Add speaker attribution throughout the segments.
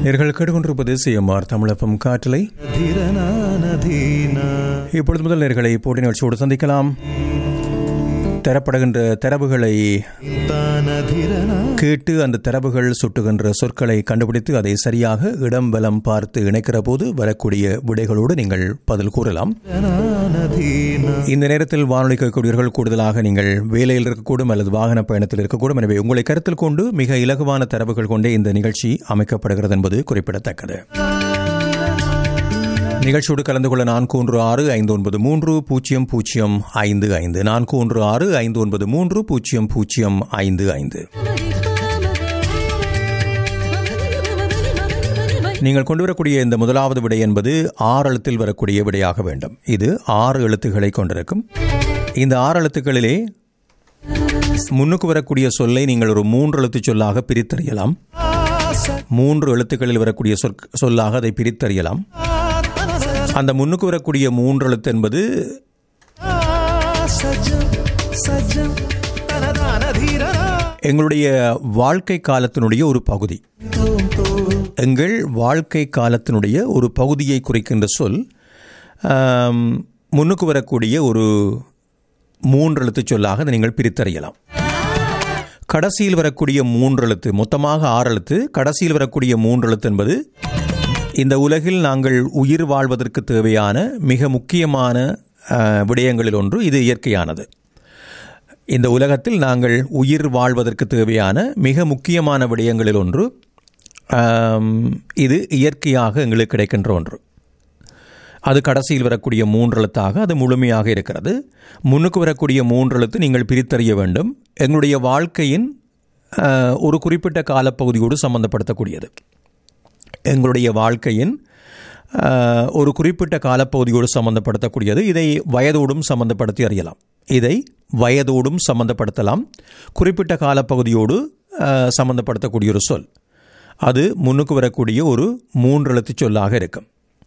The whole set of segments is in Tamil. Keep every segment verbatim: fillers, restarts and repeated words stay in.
Speaker 1: நேர்கள் கேட்டுக்கொண்டிருப்பது சிஎம்ஆர் தமிழப்பம் காற்றலை. இப்பொழுது முதல் நேர்களை போட்டி நிகழ்ச்சியோடு சந்திக்கலாம். தரப்படுகின்ற தரவுகளை கேட்டு அந்த தரவுகள் சுட்டுகின்ற சொற்களை கண்டுபிடித்து அதை சரியாக இடம் பலம் பார்த்து இணைக்கிற போது வரக்கூடிய விடைகளோடு நீங்கள் பதில் கூறலாம். இந்த நேரத்தில் வானொலி கேட்கக்கூடியவர்கள் கூடுதலாக நீங்கள் வேலையில் இருக்கக்கூடும் அல்லது வாகன பயணத்தில் இருக்கக்கூடும். எனவே உங்களை கருத்தில் கொண்டு மிக இலகுவான தரவுகள் கொண்டே இந்த நிகழ்ச்சி அமைக்கப்படுகிறது என்பது குறிப்பிடத்தக்கது. நிகழ்ச்சியோடு கலந்து கொள்ள நான்கு ஒன்று ஆறு ஐந்து ஒன்பது மூன்று பூஜ்ஜியம் பூஜ்ஜியம் ஐந்து ஐந்து நான்கு ஒன்று ஆறு ஐந்து ஒன்பது மூன்று பூஜ்ஜியம் பூஜ்ஜியம் ஐந்து ஐந்து. நீங்கள் கொண்டு வரக்கூடிய இந்த முதலாவது விடை என்பது ஆறு எழுத்தில் வரக்கூடிய விடையாக வேண்டும். இது ஆறு எழுத்துக்களை கொண்டிருக்கும். இந்த ஆறு எழுத்துக்களிலே முன்னுக்கு வரக்கூடிய சொல்லை நீங்கள் ஒரு மூன்று எழுத்து சொல்லாக பிரித்தறியலாம். மூன்று எழுத்துக்களில் வரக்கூடிய சொல்லாக அதை பிரித்தறியலாம். அந்த முன்னுக்கு வரக்கூடிய மூன்று எழுத்து என்பது எங்களுடைய வாழ்க்கை காலத்தினுடைய ஒரு பகுதி. எங்கள் வாழ்க்கை காலத்தினுடைய ஒரு பகுதியை குறிக்கின்ற சொல் முன்னுக்கு வரக்கூடிய ஒரு மூன்று எழுத்து சொல்லாக அதை நீங்கள் பிரித்தறியலாம். கடைசியில் வரக்கூடிய மூன்று எழுத்து, மொத்தமாக ஆறு எழுத்து, கடைசியில் வரக்கூடிய மூன்று எழுத்து என்பது இந்த உலகில் நாங்கள் உயிர் வாழ்வதற்கு தேவையான மிக முக்கியமான விடயங்களில் ஒன்று. இது இயற்கையானது. இந்த உலகத்தில் நாங்கள் உயிர் வாழ்வதற்கு தேவையான மிக முக்கியமான விடயங்களில் ஒன்று. இது இயற்கையாக எங்களுக்கு கிடைக்கின்ற ஒன்று. அது கடைசியில் வரக்கூடிய மூன்று எழுத்தாக அது முழுமையாக இருக்கிறது. முன்னுக்கு வரக்கூடிய மூன்று எழுத்து நீங்கள் பிரித்தறிய வேண்டும். எங்களுடைய வாழ்க்கையின் ஒரு குறிப்பிட்ட காலப்பகுதியோடு சம்பந்தப்படுத்தக்கூடியது. எங்களுடைய வாழ்க்கையின் ஒரு குறிப்பிட்ட காலப்பகுதியோடு சம்பந்தப்படுத்தக்கூடியது. இதை வயதோடும் சம்பந்தப்படுத்தி அறியலாம். இதை வயதோடும் சம்பந்தப்படுத்தலாம். குறிப்பிட்ட காலப்பகுதியோடு சம்பந்தப்படுத்தக்கூடிய ஒரு சொல். அது முன்னுக்கு வரக்கூடிய ஒரு மூன்று எழுத்து சொல்லாக இருக்கும்.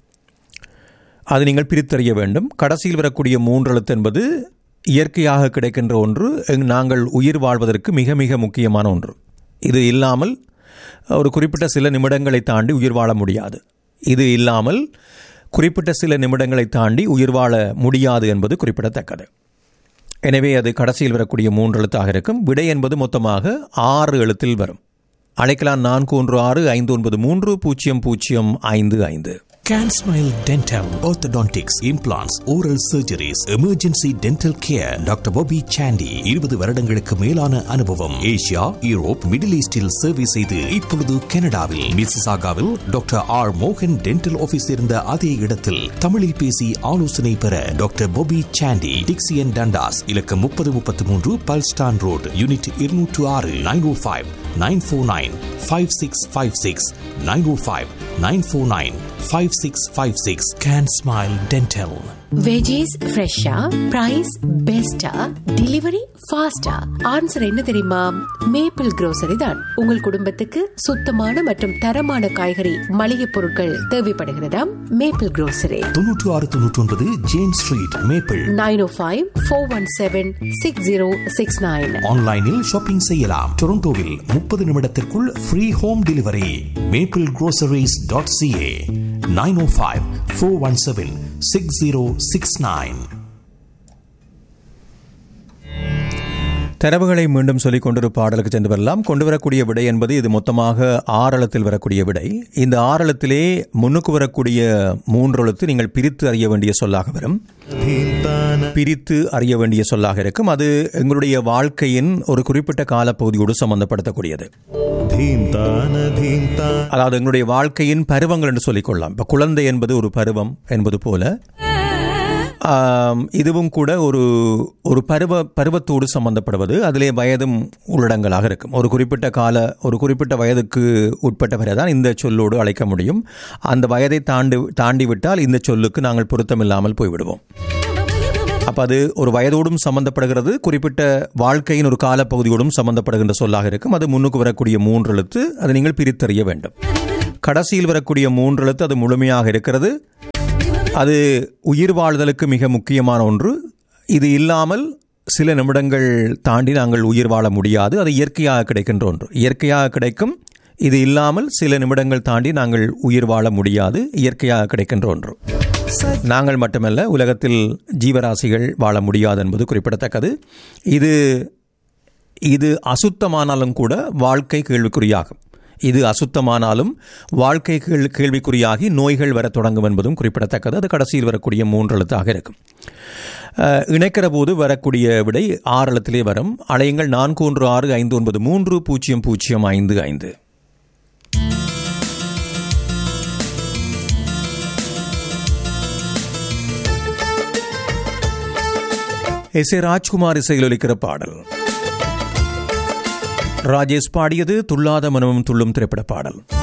Speaker 1: அது நீங்கள் பிரித்தறிய வேண்டும். கடைசியில் வரக்கூடிய மூன்று எழுத்து என்பது இயற்கையாக கிடைக்கின்ற ஒன்று. நாங்கள் உயிர் வாழ்வதற்கு மிக மிக முக்கியமான ஒன்று. இது இல்லாமல் ஒரு குறிப்பிட்ட சில நிமிடங்களை தாண்டி உயிர் வாழ முடியாது. இது இல்லாமல் குறிப்பிட்ட சில நிமிடங்களை தாண்டி உயிர் வாழ முடியாது என்பது குறிப்பிடத்தக்கது. எனவே அது கடைசியில் வரக்கூடிய மூன்று எழுத்தாக இருக்கும். விடை என்பது மொத்தமாக ஆறு எழுத்தில் வரும். அழைக்கலாம் நான்கு ஒன்று ஆறு ஐந்து ஒன்பது மூன்று பூஜ்ஜியம் பூஜ்ஜியம் ஐந்து ஐந்து.
Speaker 2: Can Smile Dental, Orthodontics, Implants, Oral Surgeries, Emergency Dental Care. Doctor Bobby Chandy இருபது வருடங்களுக்கு மேலான அனுபவம். ஏசியா, யூரோப், மிடில் ஈஸ்டில் சேவை செய்து இப்பொழுது கனடாவில் மிசிசாகாவில் டாக்டர் ஆர் மோகன் டென்டல் ஆபீஸ் இருந்த அதே இடத்தில் தமிழில் பேசி ஆலோசனை பெற டாக்டர் Bobby Chandy, டிக்சியன் டண்டாஸ், இலக்கம் முப்பது முப்பத்தி மூன்று பல்ஸ்டான் ரோடு, யூனிட் இருநூற்று ஆறு, nine O five nine four nine five six five six, nine O five nine four nine five six five six. Can Smile Dental.
Speaker 3: Veggies ஃப்ரெஷ்ஷா, பிரைஸ் பெஸ்டா, டெலிவரி ஃபாஸ்டா? ஆன்சர் என்ன தெரியுமா? மேப்பிள் grocery தான். உங்கள் குடும்பத்துக்கு சுத்தமான மற்றும் தரமான காய்கறி மளிகை பொருட்கள் தேவைப்படுகிறதா? Maple grocery.
Speaker 2: தொன்னூற்று ஆறு தொன்னூற்றி ஒன்பது ஜேம்ஸ் ஸ்ட்ரீட், மேப்பிள்.
Speaker 3: நைன் ஓ five four one seven six zero six nine.
Speaker 2: ஆன்லைனில் ஷாப்பிங் செய்யலாம். டொரண்டோவில் முப்பது நிமிடத்திற்குள் free home delivery. Maple groceries dot CA. Nine ஓ five four one seven six zero six nine.
Speaker 1: தரவுகளை மீண்டும் சொல்லிக் கொண்டு பாடலுக்கு சென்று வரலாம். கொண்டு வரக்கூடிய விடை என்பது இது மொத்தமாக ஆறெழுத்தில் வரக்கூடிய விடை. இந்த ஆறெழுத்திலே முன்னுக்கு வரக்கூடிய மூன்று எழுத்து நீங்கள் பிரித்து அறிய வேண்டிய சொல்லாக வரும். பிரித்து அறிய வேண்டிய சொல்லாக இருக்கும். அது எங்களுடைய வாழ்க்கையின் ஒரு குறிப்பிட்ட காலப்பகுதியோடு சம்பந்தப்படுத்தக்கூடியது. அதாவது எங்களுடைய வாழ்க்கையின் பருவங்கள் என்று சொல்லிக்கொள்ளலாம். இப்போ குழந்தை என்பது ஒரு பருவம் என்பது போல இதுவும் கூட ஒரு ஒரு பருவ பருவத்தோடு சம்பந்தப்படுவது. அதிலே வயதும் உள்ளடங்களாக இருக்கும். ஒரு குறிப்பிட்ட கால ஒரு குறிப்பிட்ட வயதுக்கு உட்பட்டவரை தான் இந்த சொல்லோடு அழைக்க முடியும். அந்த வயதை தாண்டி தாண்டி விட்டால் இந்த சொல்லுக்கு நாங்கள் பொருத்தமில்லாமல் போய்விடுவோம். அப்போ அது ஒரு வயதோடும் சம்பந்தப்படுகிறது. குறிப்பிட்ட வாழ்க்கையின் ஒரு காலப்பகுதியோடும் சம்பந்தப்படுகின்ற சொல்லாக இருக்கும். அது முன்னுக்கு வரக்கூடிய மூன்று எழுத்து. அதை நீங்கள் பிரித்தறிய வேண்டும். கடைசியில் வரக்கூடிய மூன்று எழுத்து அது முழுமையாக இருக்கிறது. அது உயிர் வாழ்தலுக்கு மிக முக்கியமான ஒன்று. இது இல்லாமல் சில நிமிடங்கள் தாண்டி நாங்கள் உயிர் வாழ முடியாது. அது இயற்கையாக கிடைக்கின்ற ஒன்று. இயற்கையாக கிடைக்கும் இது இல்லாமல் சில நிமிடங்கள் தாண்டி நாங்கள் உயிர் வாழ முடியாது, இயற்கையாக கிடைக்கின்ற ஒன்று. நாங்கள் மட்டுமல்ல, உலகத்தில் ஜீவராசிகள் வாழ முடியாது என்பது குறிப்பிடத்தக்கது. இது இது அசுத்தமானாலும் கூட வாழ்க்கை கேள்விக்குறியாகும். இது அசுத்தமானாலும் வாழ்க்கை கேள் கேள்விக்குறியாகி நோய்கள் வர தொடங்கும் என்பதும் குறிப்பிடத்தக்கது. அது கடைசியில் வரக்கூடிய மூன்று எழுத்தாக இருக்கும். இணைக்கிற போது வரக்கூடிய விடை ஆறு எழுத்திலே வரும். அலையுங்கள் நான்கு ஒன்று ஆறு ஐந்து ஒன்பது மூன்று பூஜ்ஜியம் பூஜ்ஜியம் ஐந்து ஐந்து. எஸ் ஏ ராஜ்குமார் இசையில் ஒலிக்கிற பாடல். ராஜேஷ் பாடியது துள்ளாத மனமும் துள்ளும் திரைப்பட பாடல்.